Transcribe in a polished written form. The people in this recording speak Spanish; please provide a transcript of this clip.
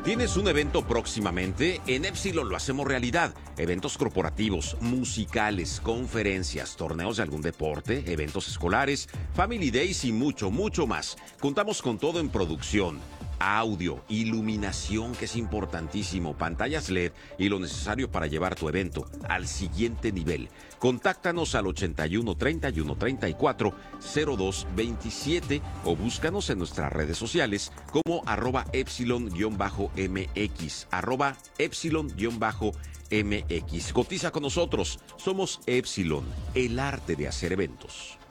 ¿Tienes un evento próximamente? En Epsilon lo hacemos realidad. Eventos corporativos, musicales, conferencias, torneos de algún deporte, eventos escolares, family days y mucho, mucho más. Contamos con todo en producción. Audio, iluminación, que es importantísimo, pantallas LED y lo necesario para llevar tu evento al siguiente nivel. Contáctanos al 81 31 34 02 27 o búscanos en nuestras redes sociales como @epsilon-mx, @epsilon-mx. Cotiza con nosotros, somos Epsilon, el arte de hacer eventos.